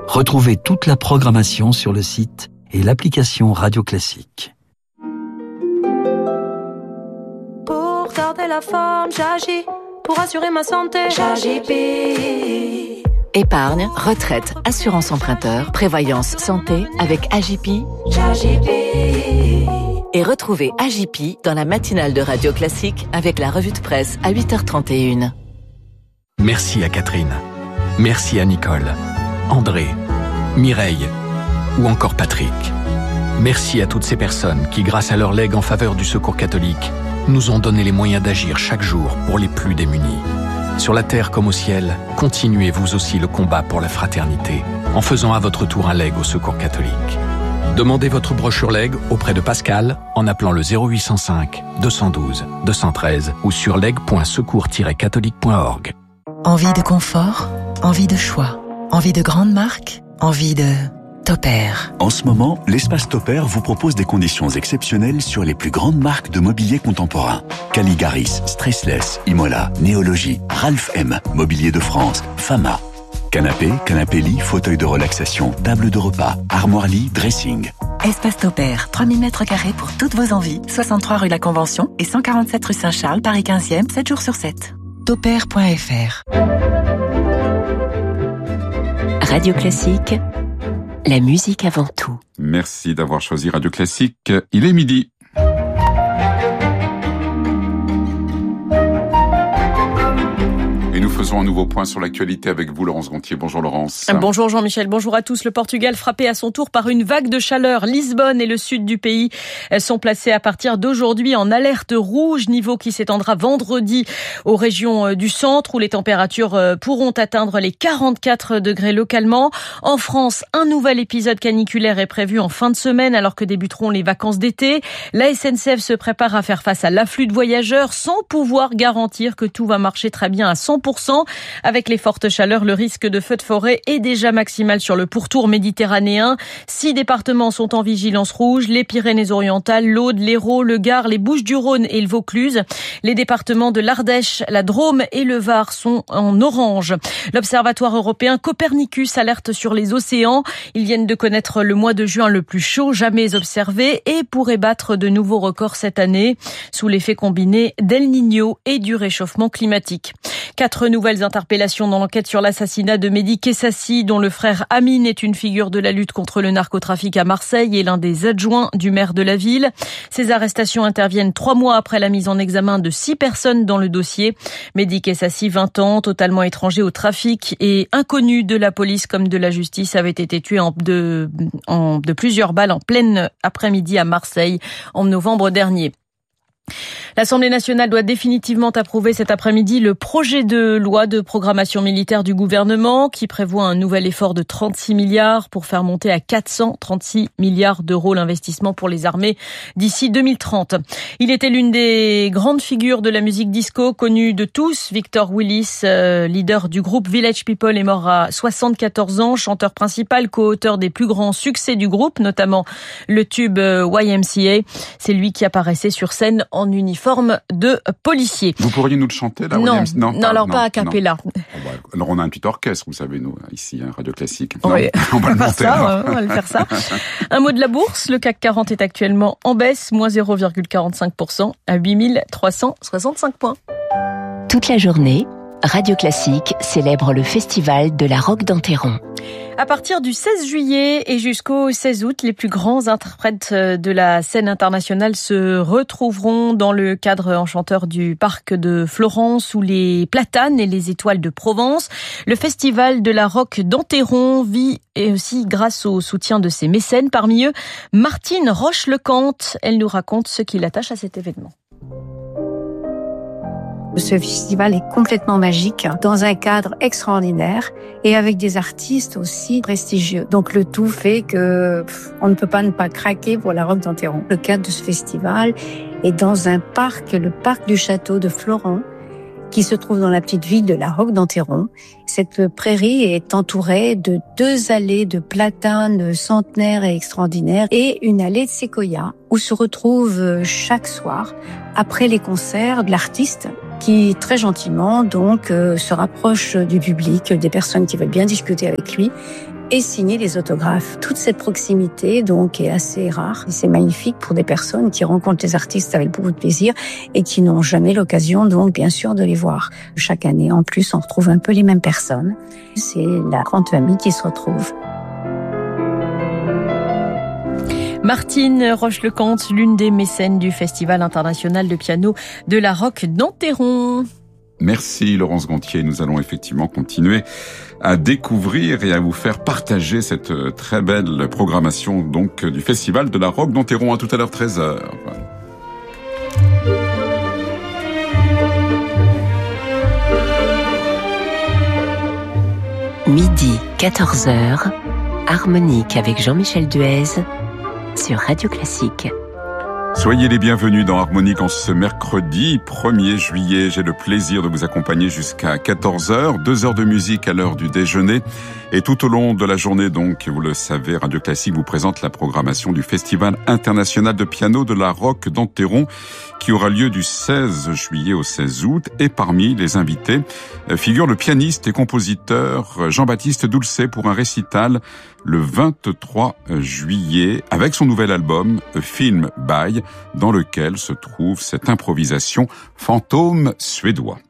Retrouvez toute la programmation sur le site et l'application Radio Classique. Pour garder la forme, j'agis. Pour assurer ma santé, j'agis. Épargne, retraite, assurance emprunteur, prévoyance santé avec AJP. Et retrouvez AJP dans la matinale de Radio Classique avec la revue de presse à 8h31. Merci à Catherine. Merci à Nicole, André, Mireille ou encore Patrick. Merci à toutes ces personnes qui, grâce à leur legs en faveur du Secours catholique, nous ont donné les moyens d'agir chaque jour pour les plus démunis. Sur la terre comme au ciel, continuez vous aussi le combat pour la fraternité en faisant à votre tour un legs au Secours catholique. Demandez votre brochure legs auprès de Pascal en appelant le 0805 212 213 ou sur leg.secours-catholique.org. Envie de confort, envie de choix, envie de grandes marques, envie de Topair. En ce moment, l'espace Topair vous propose des conditions exceptionnelles sur les plus grandes marques de mobilier contemporain. Caligaris, Stressless, Imola, Néologie, Ralph M, Mobilier de France, Fama. Canapé, canapé-lit, fauteuil de relaxation, table de repas, armoire-lit, dressing. Espace Topair, 3000 m² pour toutes vos envies. 63 rue La Convention et 147 rue Saint-Charles, Paris 15e, 7 jours sur 7. Topair.fr. Radio Classique, la musique avant tout. Merci d'avoir choisi Radio Classique. Il est midi. Et nous faisons un nouveau point sur l'actualité avec vous, Laurence Gontier. Bonjour Laurence. Bonjour Jean-Michel, bonjour à tous. Le Portugal frappé à son tour par une vague de chaleur. Lisbonne et le sud du pays sont placés à partir d'aujourd'hui en alerte rouge, niveau qui s'étendra vendredi aux régions du centre où les températures pourront atteindre les 44 degrés localement. En France, un nouvel épisode caniculaire est prévu en fin de semaine alors que débuteront les vacances d'été. La SNCF se prépare à faire face à l'afflux de voyageurs sans pouvoir garantir que tout va marcher très bien à 100%. Avec les fortes chaleurs, le risque de feux de forêt est déjà maximal sur le pourtour méditerranéen. 6 départements sont en vigilance rouge, les Pyrénées-Orientales, l'Aude, l'Hérault, le Gard, les Bouches-du-Rhône et le Vaucluse. Les départements de l'Ardèche, la Drôme et le Var sont en orange. L'Observatoire européen Copernicus alerte sur les océans. Ils viennent de connaître le mois de juin le plus chaud jamais observé et pourraient battre de nouveaux records cette année sous l'effet combiné d'El Niño et du réchauffement climatique. 4 nouvelles interpellations dans l'enquête sur l'assassinat de Mehdi Kessassi, dont le frère Amine est une figure de la lutte contre le narcotrafic à Marseille et l'un des adjoints du maire de la ville. Ces arrestations interviennent 3 mois après la mise en examen de 6 personnes dans le dossier. Mehdi Kessassi, 20 ans, totalement étranger au trafic et inconnu de la police comme de la justice, avait été tué de plusieurs balles en pleine après-midi à Marseille en novembre dernier. L'Assemblée nationale doit définitivement approuver cet après-midi le projet de loi de programmation militaire du gouvernement qui prévoit un nouvel effort de 36 milliards pour faire monter à 436 milliards d'euros l'investissement pour les armées d'ici 2030. Il était l'une des grandes figures de la musique disco connue de tous. Victor Willis, leader du groupe Village People, est mort à 74 ans, chanteur principal, co-auteur des plus grands succès du groupe, notamment le tube YMCA. C'est lui qui apparaissait sur scène en uniforme de policier. Vous pourriez nous le chanter là? Non, pas a cappella. Alors on a un petit orchestre, vous savez, nous, ici, Radio Classique. Oui. On va le monter. On va le faire ça. Un mot de la bourse. Le CAC 40 est actuellement en baisse, moins 0,45% à 8365 points. Toute la journée, Radio Classique célèbre le festival de la Roque d'Enterron. À partir du 16 juillet et jusqu'au 16 août, les plus grands interprètes de la scène internationale se retrouveront dans le cadre enchanteur du parc de Florence sous les platanes et les étoiles de Provence. Le festival de la Roque d'Enterron vit et aussi grâce au soutien de ses mécènes. Parmi eux, Martine Roche-Lecante. Elle nous raconte ce qui l'attache à cet événement. Ce festival est complètement magique, dans un cadre extraordinaire et avec des artistes aussi prestigieux. Donc le tout fait que on ne peut pas ne pas craquer pour la Roque d'Enterron. Le cadre de ce festival est dans un parc, le parc du château de Florent, qui se trouve dans la petite ville de la Roque d'Enterron. Cette prairie est entourée de 2 allées de platanes centenaires et extraordinaires et une allée de séquoias où se retrouvent chaque soir, après les concerts, de l'artiste qui très gentiment donc se rapproche du public, des personnes qui veulent bien discuter avec lui et signer les autographes. Toute cette proximité donc est assez rare et c'est magnifique pour des personnes qui rencontrent les artistes avec beaucoup de plaisir et qui n'ont jamais l'occasion donc bien sûr de les voir. Chaque année en plus on retrouve un peu les mêmes personnes. C'est la grande famille qui se retrouve. Martine Roche-Lecomte, l'une des mécènes du Festival international de piano de la Roque d'Enterron. Merci Laurence Gontier. Nous allons effectivement continuer à découvrir et à vous faire partager cette très belle programmation donc du Festival de la Roque d'Enterron. À tout à l'heure 13h. Midi 14h, Harmonique avec Jean-Michel Duez sur Radio Classique. Soyez les bienvenus dans Harmonique en ce mercredi 1er juillet. J'ai le plaisir de vous accompagner jusqu'à 14h, 2 heures de musique à l'heure du déjeuner. Et tout au long de la journée, donc, vous le savez, Radio Classique vous présente la programmation du Festival international de piano de la Roque d'Enterron qui aura lieu du 16 juillet au 16 août. Et parmi les invités figure le pianiste et compositeur Jean-Baptiste Doulcet pour un récital le 23 juillet avec son nouvel album Film by, dans lequel se trouve cette improvisation Fantôme suédois.